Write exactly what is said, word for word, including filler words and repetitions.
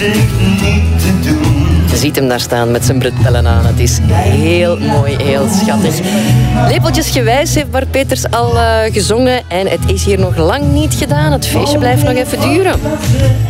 Je ziet hem daar staan met zijn bretellen aan. Het is heel mooi, heel schattig. Lepeltjesgewijs heeft Bart Peters al uh, gezongen en het is hier nog lang niet gedaan. Het feestje blijft nog even duren.